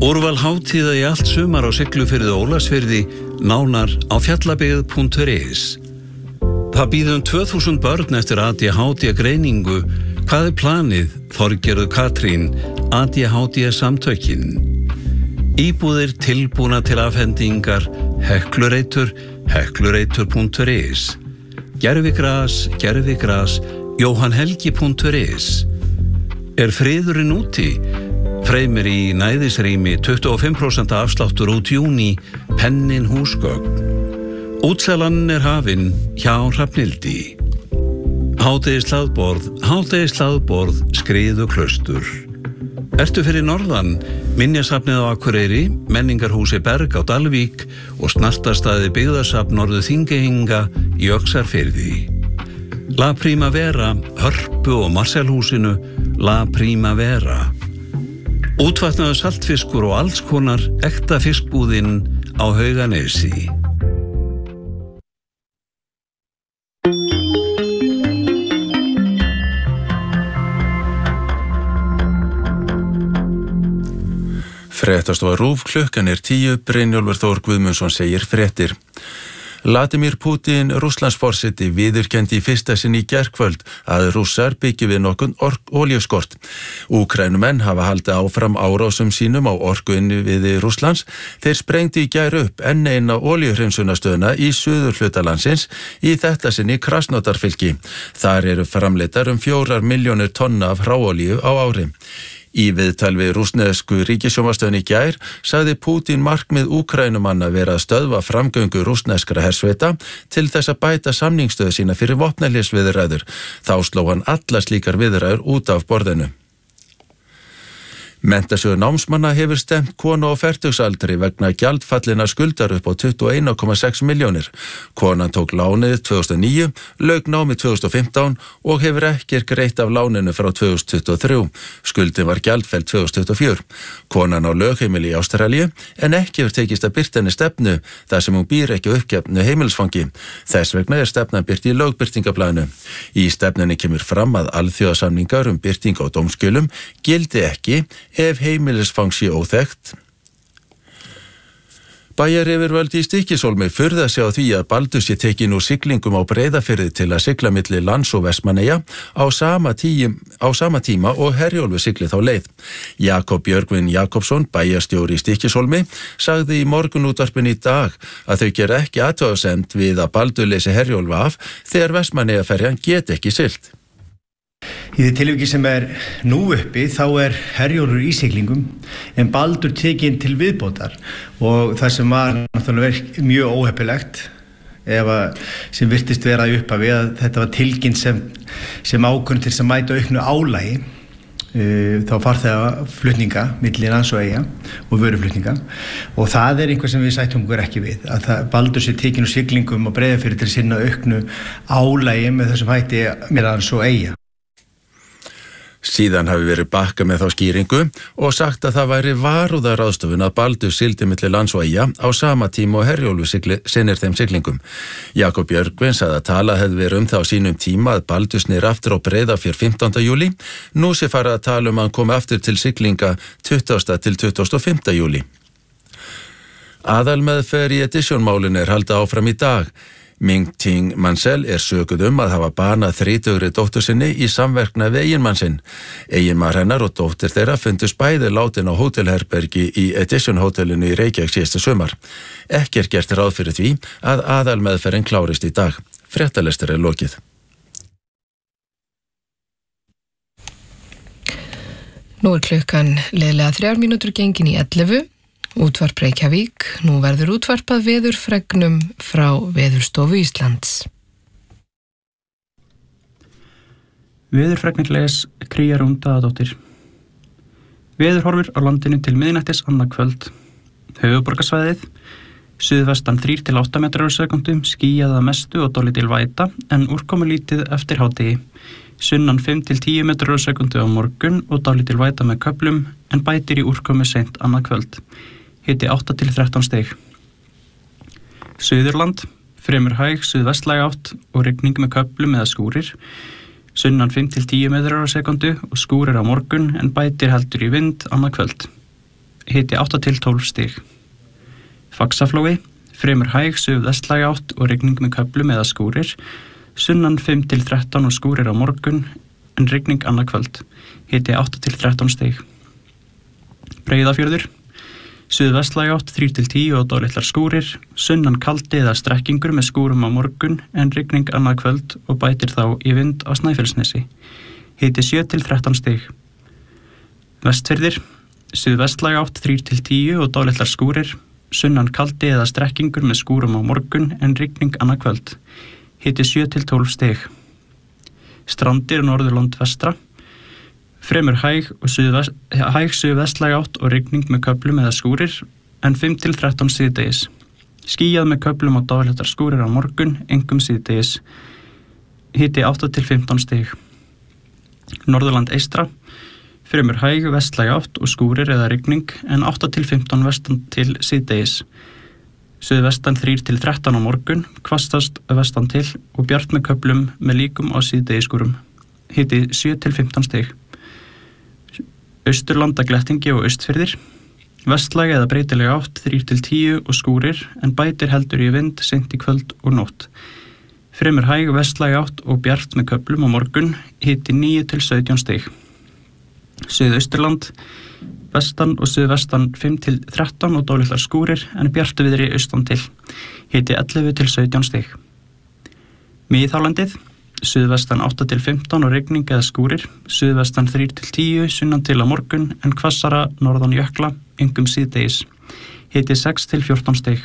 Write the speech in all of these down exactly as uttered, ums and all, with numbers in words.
Úrval hátíða í allt sumar á Siglufirði og Ólafsfirði, nánar á fjallabyggð punktur is. Það býður um tvö þúsund börn eftir A D H D-greiningu. Hvað er planið? Þorgerður Katrín, A D H D-samtökin. Íbúðir tilbúna til afhendingar, Heklureitur, heklureitur punktur is. Gervigras, gervigras, jóhannhelgi punktur is. Er friðurinn úti? Freymir í næðisrými, tuttugu og fimm prósent afsláttur út júní, pennin húsgögn. Útselan er hafin hjá Hrafnildi. Hádegishlaðborð, hádegishlaðborð, Skriðuklaustur. Ertu fyrir norðan? Minjasafnið á Akureyri, menningarhúsi Berg á Dalvík og snartastaði byggðasafn Norður Þingeyinga í Öxarfirði. La Primavera, Hörpu og Marselhúsinu, La Primavera. Útvatnaður saltfiskur og alls konar ekta fiskbúðinn á Hauganesi. Fréttastofa RÚV, klukkan er tíu, Brynjólfur Þór Guðmundsson segir fréttir. Vladimir Putin, Rússlandsforseti, viðurkenndi í fyrsta sinn í gærkvöld að Rússar byggju við nokkurn olíuskort. Úkraínumenn hafa haldið áfram árásum sínum á orkuinnviði Rússlands. Þeir sprengdu í gær upp enn eina olíuhreinsunarstöðina í suðurhluta landsins, í þetta sinn í Krasnodarfylki. Þar eru framleiddar um fjórar milljónir tonna af hráolíu á ári. Í viðtal við rússnesku ríkissjónvarpsstöðinni í gær sagði Putin markmið Úkraínumanna vera að stöðva framgöngu rússneskra hersveita til þess að bæta samningsstöðu sína fyrir vopnahlésviðræður. Þá sló hann allar slíkar viðræður út af borðinu. Menntasjóður námsmanna hefur stemt konu á fertugsaldri vegna gjaldfallina skuldar upp á tuttugu og einn komma sex milljónir. Konan tók lánið tvö þúsund og níu, lauk námið tvö þúsund og fimmtán og hefur ekki greitt af láninu frá tvö þúsund tuttugu og þrjú. Skuldin var gjaldfelld tvö þúsund tuttugu og fjögur. Konan á lögheimili í Ástralíu en ekki hefur tekist að birta henni stefnu þar sem hún býr ekki uppgefnu heimilisfangi. Þess vegna er stefnan birt í lögbirtingablaðinu. Í stefnunni kemur fram að alþjóðasamningar um birting á dómskjölum gildi ekki ef heimilisfang sé óþekkt. Bæjaryfirvöld í Stykkishólmi furða sig á því að Baldur sé tekin úr siglingum á Breiðafirði til að sigla milli Lands og Vestmannaeyja á sama tím, á sama tíma og Herjólfur sigli þá leið. Jakob Björgvin Jakobsson, bæjarstjóri í Stykkishólmi, sagði í morgunútvarpinu í dag að þau gera ekki athugasemd við að Baldur leysi Herjólf af þegar Vestmannaeyjaferjan get ekki siglt. Í því tilviki sem er nú uppi þá er Herjólfur í siglingum en Baldur tekinn til viðbótar og það sem var náttúrulega mjög óheppilegt ef að sem virtist vera í upphafi að þetta var tilkynnt sem, sem ákvörðun til að mæta auknu álagi uh, þá farþega flutninga milli lands og eyja og vöruflutninga og það er einhver sem við sættum okkur ekki við að það, Baldur sé tekinn úr siglingum og Breiðafirði til að sinna auknu álagi með þessum hætti með lands og eyja. Síðan hafi verið bakka með þá skýringu og sagt að það væri varúðarráðstöfun að Baldur sigldi milli lands og eyja á sama tíma og Herjólfur sinnir þeim siglingum. Jakob Björgvin sagði að talað hefði verið um það á sínum tíma að Baldur snýr aftur á Breiðafjörð fimmtánda júlí. Nú sé farið að tala um að hann komi aftur til siglinga tuttugasta til tuttugasta og fimmta júlí. Aðalmeðferð í Edition-málinu er haldið áfram í dag. Ming Ting Mansell er sökuð um að hafa banað þrítugri dóttur sinni í samverknað við eiginmann sinn. Eiginmaður hennar og dóttir þeirra fundust bæði látin á hótelherbergi í Edition hótelinu í Reykjavík síðasta sumar. Ekki er gert ráð fyrir því að aðalmeðferðin klárist í dag. Fréttalestur er lokið. Nú er klukkan liðlega þrjár mínútur gengin í ellefu. Útvarp Reykjavík, nú verður útvarpað veðurfregnum frá Veðurstofu Íslands. Veðurfregnir les Kría Rún Daðadóttir. Veðurhorfur á landinu til miðnættis annað kvöld. Höfuðborgarsvæðið, suðvestan þrír til átta metrar á sekúndu, skýjað að mestu og dálítil væta en úrkomulítið eftir hádegi. Sunnan fimm til tíu metrar á sekúndu á morgun og dálítil væta með köflum en bætir í úrkomu seint annað kvöld. Hiti átta til þrettán stig. Suðurland, fremur hæg suðvestlæg átt og rigning með köflum eða skúrir. Sunnan fimm til tíu metrar á sekúndu og skúrir á morgun en bætir heldur í vind annað kvöld. hiti átta til tólf stig. Faxaflói, fremur hæg suðvestlæg átt og rigning með köflum eða skúrir, sunnan fimm til þrettán og skúrir á morgun, en rigning annað kvöld, hiti átta til þrettán stig. Breiðafjörður, suðvestlæg átt þrír til tíu og dálitlar skúrir, sunnan kaldi eða strekkingur með skúrum á morgun, en rigning annað kvöld og bætir þá í vind á Snæfellsnesi, hiti sjö til þrettán stig. Vestfirðir, suðvestlæg átt þrír til tíu og dálitlar skúrir, sunnan kaldi eða strekkingur með skúrum á morgun en rigning annað kvöld, hiti sjö til tólf stig. Strandir Norðurland vestra, fremur hæg og suðvest, hæg suðvestlæg átt og rigning með köflum eða skúrir en fimm til þrettán síðdegis. Skýjað með köflum og dálitlar skúrir á morgun, engum síðdegis, hiti átta til fimmtán stig. Norðurland eystra, fremur hæg vestlæg átt og skúrir eða rigning en átta til fimmtán vestan til síðdegis. Suðvestan þrír til þrettán á morgun, hvastast vestan til og bjart með köflum með líkum á síðdegisskúrum. Hiti sjö til fimmtán stig. Austurlanda glettingi og austfirðir. Vestlæg eða breytileg átt þrír til tíu og skúrir en bætir heldur í vind seint í kvöld og nótt. Fremur hæg vestlæg átt og bjart með köflum á morgun, hiti níu til sautján stig. Suðausturland, vestan og suðvestan fimm til þrettán og dálitlar skúrir en bjartviðri austan til, hiti ellefu til sautján stig. Miðhálendið, suðvestan átta til fimmtán og rigning eða skúrir, suðvestan þrír til tíu sunnan til á morgun en hvassara norðan jökla, engum síðdegis, hiti sex til fjórtán stig.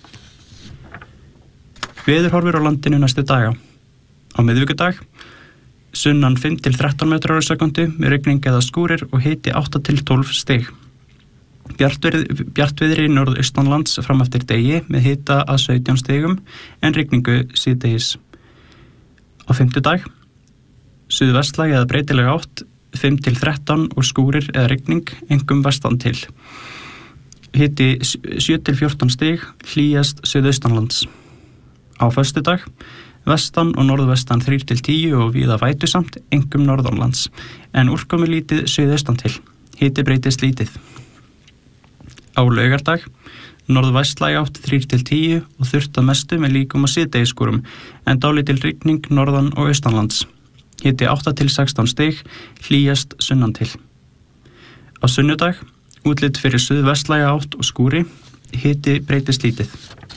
Veðurhorfur á landinu næstu daga. Á miðvikudag, sunnan fimm til þrettán metrar á sekundu með rigning eða skúrir og hiti átta til tólf stig. Bjartviðri norðaustanlands fram eftir degi með hita að sautján stigum en rigningu síðdegis. Á fimmtudag, suðvestlæg eða breytileg átt fimm til þrettán og skúrir eða rigning, engum vestan til. Hiti sjö til fjórtán stig, hlýjast suðaustanlands. Á föstudag, vestan og norðvestan þrír til tíu og víða vætusamt, engum norðanlands, en úrkomulítið suðaustan til, hiti breytist lítið. Á laugardag, norðvestlæg átt þrír til tíu og þurrt að mestu með líkum á síðdegisskúrum, en dálítil rigning norðan og austanlands, hiti átta til sextán stig, hlýjast sunnan til. Á sunnudag, útlit fyrir suðvestlæga átt og skúri, hiti breytist lítið.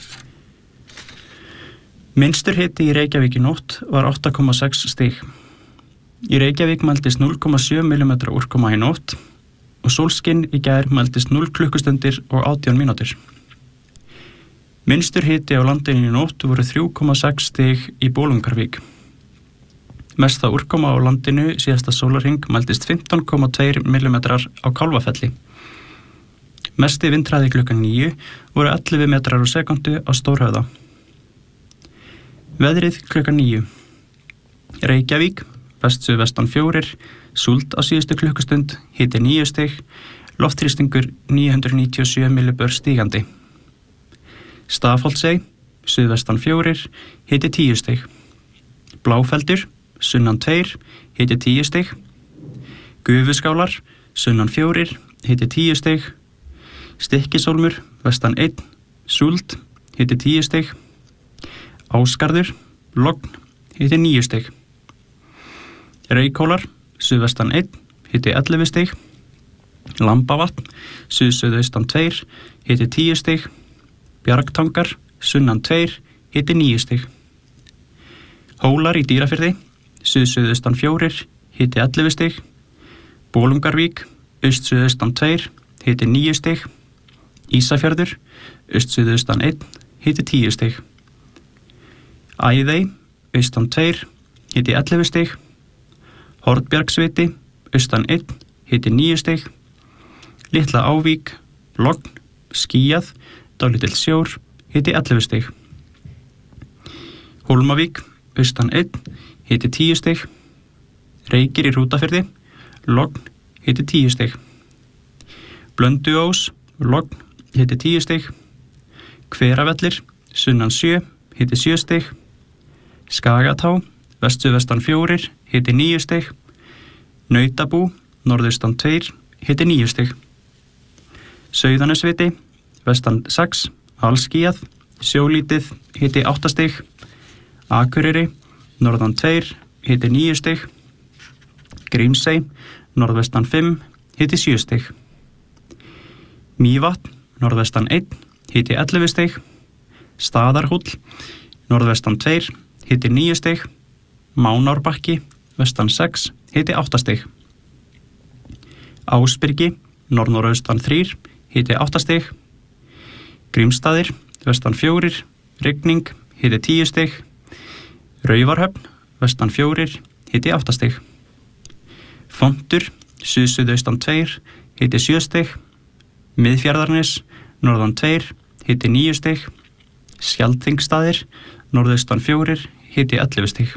Minnstur hiti í Reykjavík í nótt var átta komma sex stig. Í Reykjavík mældist núll komma sjö millimetra úrkoma í nótt og sólskinn í gær mældist núll klukkustundir og átján mínútur. Minnstur hiti á landinu í nótt voru þrjú komma sex stig í Bolungarvík. Mesta úrkoma á landinu síðasta sólarhring mældist fimmtán komma tveir millimetrar á Kálfafelli. Mesti vindhraði klukkan níu voru ellefu metrar á sekundu á Stórhöfða. Veðrið klukkan níu. Reykjavík, vestsuðvestan fjórir, súld á síðustu klukkustund, hiti níu stig, loftþrýstingur níu hundruð níutíu og sjö millibör stígandi. Stafholtsey, suðvestan fjórir, hiti tíu stig. Bláfeldur, sunnan tveir, hiti tíu stig. Gufuskálar, sunnan fjórir, hiti tíu stig. Stykkishólmur, vestan einn, súld, hiti tíu stig. Ásgarður, logn, hiti níu stig. Reykhólar, suðvestan einn, hiti ellefu stig. Lambavatn, suðsuðaustan tveir, hiti tíu stig. Bjargtangar, sunnan tveir, hiti níu stig. Hólar í Dýrafirði, suðsuðaustan fjórir, hiti ellefu stig. Bolungarvík, austsuðaustan tveir, hiti níu stig. Ísafjörður, austsuðaustan einn, hiti tíu stig. Æðey, austan tveir, hiti ellefu stig. Hornbjargsviti, austan einn, hiti níu stig. Litla Ávík, logn, skýjað, dálítill sjór, hiti ellefu stig. Hólmavík, austan einn, hiti tíu stig. Reykir í Hrútafirði, logn, hiti tíu stig. Blönduós, logn, hiti tíu stig. Hveravellir, sunnan sjö, hiti sjö stig. Skagatá, vestsuðvestan fjórir, hiti níu stig. Nautabú, norðaustan tveir, hiti níu stig. Sauðanesviti, vestan sex, allskýjað, sjólítið, hiti átta stig, Akureyri, norðan tveir, hiti níu stig, Grímsey, norðvestan fimm, hiti sjö stig, Mývatn, norðvestan einn, hiti ellefu stig, Staðarhóll, norðvestan tveir, hiti níu stig, Mánárbakki, vestan sex, hiti átta stig, Ásbyrgi, norðnorðaustan þrír, hiti átta stig, Grímsstaðir, vestan fjórir, rigning, hiti tíu stig, Raufarhöfn, vestan fjórir, hiti átta stig, Fontur, suðsuðaustan tveir, hiti sjö stig, Miðfjarðarnes, norðan tveir, hiti níu stig, Skjaldþingsstaðir, norðaustan fjórir, hiti ellefu stig,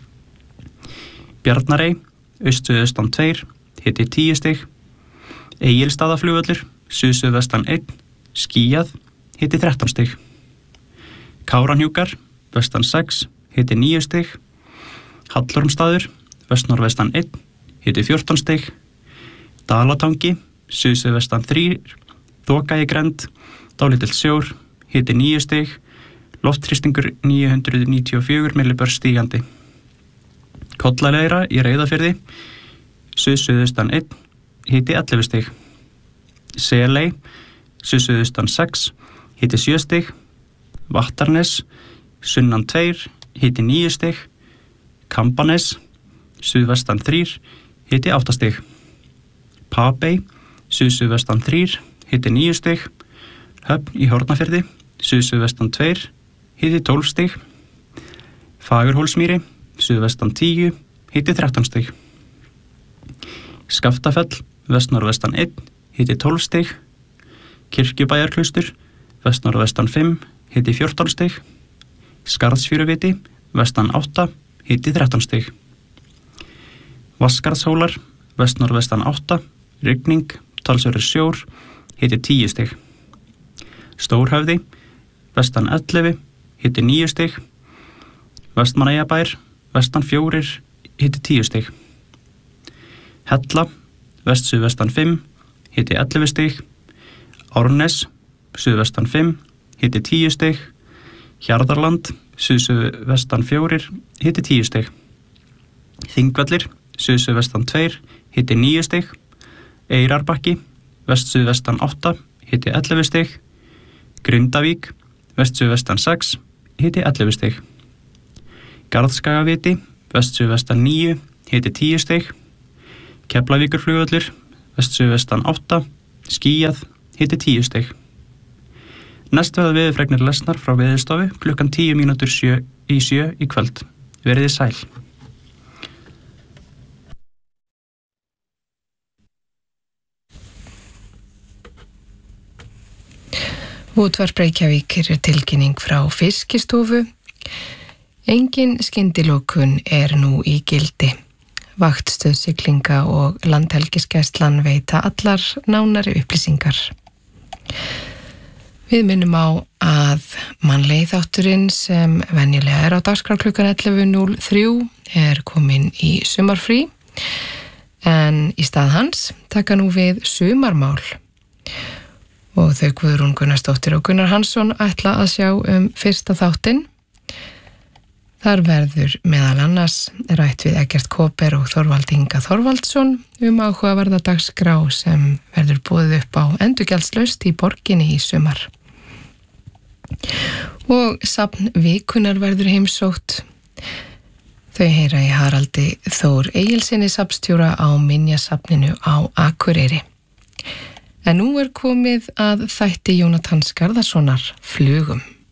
Bjarnarey, austursuðaustan tveir, hiti tíu stig, Egilsstaðaflugvöllur, suðsuðvestan einn, skýjað, hiti þrettán stig, Kárahnjúkar, vestan sex, hiti níu stig, Hallormsstaður, vestnorðvestan einn, hiti fjórtán stig, Dalatangi, suðsuðvestan þrír, þoka í grennd, dálítill sjór, hiti níu stig, loftþrýstingur níu hundruð níutíu og fjögur millibör stígandi. Kollaleira í Reyðarfirði, suðsuðaustan einn, hiti ellefu stig, Seley, suðsuðaustan sex, hiti sjö stig, Vattarnes, sunnan tveir, hiti níu stig, Kambanes, suðvestan þrír, hiti átta stig, Papey, suðsuðvestan þrír, hiti níu stig, Höfn í Hornafirði, suðsuðvestan tveir, hiti tólf stig, Fagurhólsmýri, suðvestan tíu, hiti þrettán stig, Skaftafell, vestnorðvestan einn, hiti tólf stig, Kirkjubæjarklaustur, vestnorðvestan fimm, hiti fjórtán stig, Skarðsfjöruviti, vestan átta, hiti þrettán stig, Vatnskarðshólar, vestnorðvestan átta, rigning, talsverður sjór, hiti tíu stig, Stórhöfði, vestan ellefu, hiti níu stig, Vestmannaeyjabær, vestan fjórir, hiti tíu stig, Hella, vestsuðvestan fimm, hiti ellefu stig, Árnes, suðvestan fimm, hiti tíu stig, Hjarðarland, suðsuðvestan fjórir, hiti tíu stig, Þingvellir, suðsuðvestan tveir, hiti níu stig, Eyrarbakki, vestsuðvestan átta, hiti ellefu stig, Grindavík, vestsuðvestan sex, hiti ellefu stig, Garðskagaviti, vestsuðvestan níu, hiti tíu stig, Keflavíkurflugvöllur, vestsuðvestan átta, skýjað, hiti tíu stig. Næst verða veðurfregnir lesnar frá Veðurstofu klukkan tíu mínútur sjö í sjö í kvöld. Veriði sæl. Útvarp Reykjavík er tilkynning frá Fiskistofu. Engin skyndilokun er nú í gildi. Vaktstöð siglinga og landhelgisgæslan veita allar nánari upplýsingar. Við minnum á að mannlegi þátturinn sem venjulega er á dagskrá klukkan ellefu núll þrjú er komin í sumarfrí, en í stað hans taka nú við sumarmál. Og þau Guðrún Gunnarsdóttir og Gunnar Hansson ætla að sjá um fyrsta þáttinn. Þar verður meðal annars rætt við Eggert Kåber og Þorvald Inga Þorvaldsson um áhugaverða dagskrá sem verður boðið upp á endurgjaldslaust í borginni í sumar. Og safn vikunar verður heimsótt. Þau heyra í Haraldi Þór Egilssyni safnstjóra á Minjasafninu á Akureyri. En nú er komið að þætti Jónatans Garðarssonar Flugum.